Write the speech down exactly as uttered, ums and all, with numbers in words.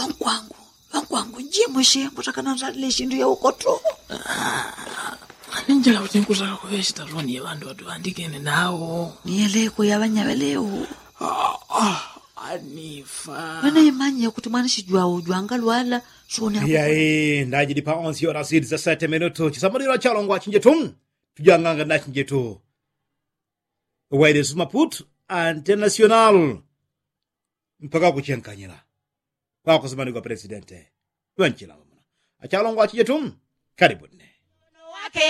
wankwangu wankwangu njimo shembo takana le shindu ya ukoto ninjala kuti nkutaka kuyeshita roni yabantu watu andikene nawo niyeleko yabanyabeleo ah anifa wana imani ya kuti mwana shijwa ujwanga lwala shone hapo yae ndajidi pa onze horas e dezessete minutos chisamaliro chalongo achinjetu tujanganga na chinjetu Waides Maputo International mpaka kuchenkanyira wako zamani kwa presidente wanchila mwana achalongo achinjetu karibuni.